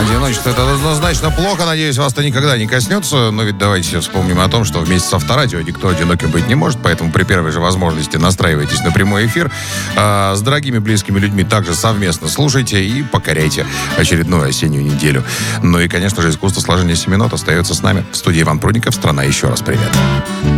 Одиночество — это однозначно плохо. Надеюсь, вас-то никогда не коснется. Но ведь давайте вспомним о том, что вместе с Авторадио никто одиноким быть не может. Поэтому при первой же возможности настраивайтесь на прямой эфир. С дорогими, близкими людьми также совместно слушайте и покоряйте очередную осеннюю неделю. Ну и, конечно же, искусство сложения семенот остается с нами. В студии Иван Прудников. Страна, еще раз привет.